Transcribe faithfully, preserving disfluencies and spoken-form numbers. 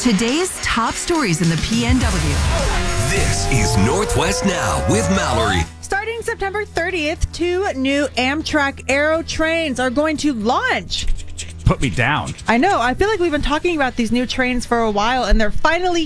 Today's top stories in the P N W. This is Northwest Now with Mallory. Starting September thirtieth, two new Amtrak Aero trains are going to launch. Put me down. I know. I feel like we've been talking about these new trains for a while, and they're finally